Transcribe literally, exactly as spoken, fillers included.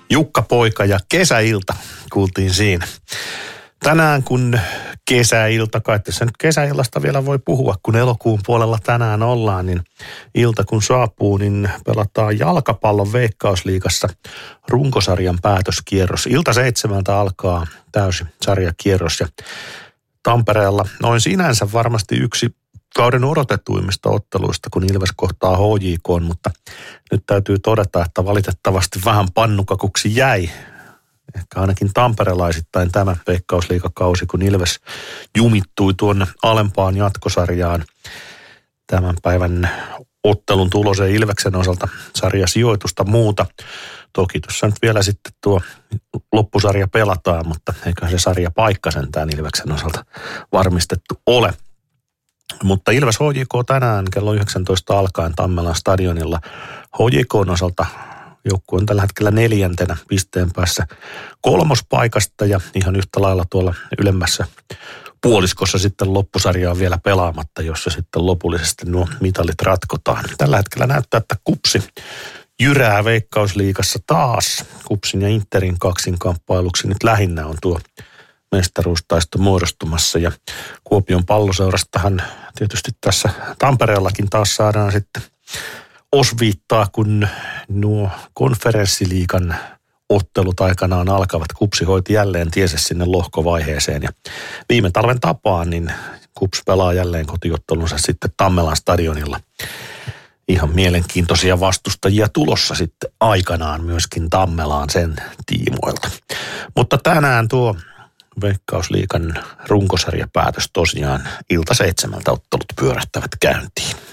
Jukka Poika ja kesäilta kuultiin siinä. Tänään kun kesäilta, kai tässä nyt kesäillasta vielä voi puhua, kun elokuun puolella tänään ollaan, niin ilta kun saapuu, niin pelataan jalkapallon Veikkausliigassa runkosarjan päätöskierros. Ilta seitsemältä alkaa täysi sarjakierros ja Tampereella noin sinänsä varmasti yksi kauden odotetuimmista otteluista, kun Ilves kohtaa H J K:n, mutta nyt täytyy todeta, että valitettavasti vähän pannukakuksi jäi. Ehkä ainakin tamperelaisittain tämä Veikkausliigakausi, kun Ilves jumittui tuonne alempaan jatkosarjaan. Tämän päivän ottelun tulos ei Ilveksen osalta sarjasijoitusta muuta. Toki tuossa nyt vielä sitten tuo loppusarja pelataan, mutta eiköhän se sarja paikka sentään Ilveksen osalta varmistettu ole. Mutta Ilves H J K tänään kello yhdeksäntoista alkaen Tammelan stadionilla. H J K:n osalta joukkue on tällä hetkellä neljäntenä pisteen päässä kolmospaikasta ja ihan yhtä lailla tuolla ylemmässä puoliskossa sitten loppusarja on vielä pelaamatta, jossa sitten lopullisesti nuo mitalit ratkotaan. Tällä hetkellä näyttää, että Kupsi jyrää Veikkausliigassa taas. Kupsin ja Interin kaksinkamppailuksi nyt lähinnä on tuo mestaruustaisto muodostumassa ja Kuopion Palloseurastahan tietysti tässä Tampereellakin taas saadaan sitten osviittaa, kun nuo konferenssiliigan ottelut aikanaan alkavat. Kupsi hoiti jälleen tiesä sinne lohkovaiheeseen ja viime talven tapaan niin Kups pelaa jälleen kotiottelunsa sitten Tammelan stadionilla. Ihan mielenkiintoisia vastustajia tulossa sitten aikanaan myöskin Tammelaan sen tiimoilta. Mutta tänään tuo Veikkausliigan runkosarjapäätös tosiaan ilta seitsemältä ottelut pyörähtävät käyntiin.